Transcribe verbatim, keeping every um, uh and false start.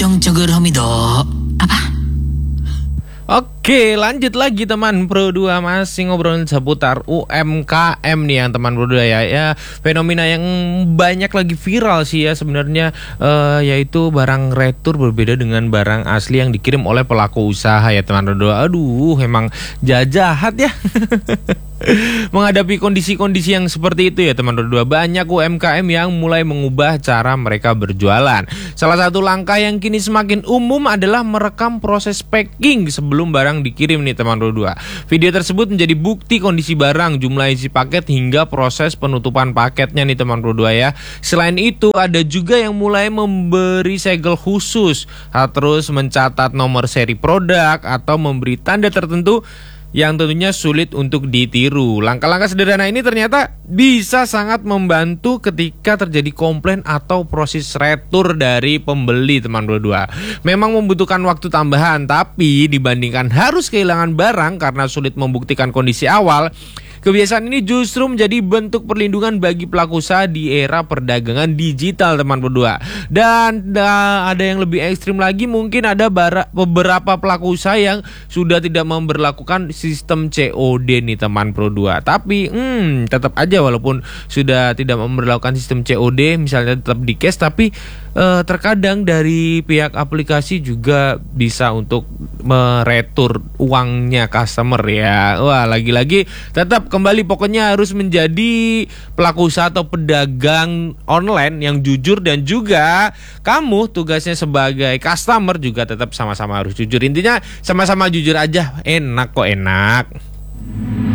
정적을 합니다. Apa? Oke, lanjut lagi teman Pro dua, masih ngobrolin seputar U M K M nih yang teman Pro dua ya. Ya, fenomena yang banyak lagi viral sih ya sebenarnya, uh, yaitu barang retur berbeda dengan barang asli yang dikirim oleh pelaku usaha ya teman Pro dua. Aduh, emang jahat ya. Menghadapi kondisi-kondisi yang seperti itu ya teman berdua, banyak U M K M yang mulai mengubah cara mereka berjualan. Salah satu langkah yang kini semakin umum adalah merekam proses packing sebelum barang dikirim nih teman berdua. Video tersebut menjadi bukti kondisi barang, jumlah isi paket hingga proses penutupan paketnya nih teman berdua ya. Selain itu ada juga yang mulai memberi segel khusus, terus mencatat nomor seri produk atau memberi tanda tertentu yang tentunya sulit untuk ditiru. Langkah-langkah sederhana ini ternyata bisa sangat membantu ketika terjadi komplain atau proses retur dari pembeli teman berdua. Memang membutuhkan waktu tambahan, tapi dibandingkan harus kehilangan barang karena sulit membuktikan kondisi awal, kebiasaan ini justru menjadi bentuk perlindungan bagi pelaku usaha di era perdagangan digital teman berdua. Dan da, ada yang lebih ekstrim lagi, mungkin ada bara, beberapa pelaku usaha yang sudah tidak memberlakukan sistem C O D nih teman Pro dua. Tapi hmm, tetap aja walaupun sudah tidak memberlakukan sistem C O D, misalnya tetap di cash, tapi eh, terkadang dari pihak aplikasi juga bisa untuk meretur uangnya customer ya. Wah, lagi-lagi tetap kembali pokoknya harus menjadi pelaku usaha atau pedagang online yang jujur, dan juga kamu tugasnya sebagai customer juga tetap sama-sama harus jujur. Intinya sama-sama jujur aja, enak kok, enak.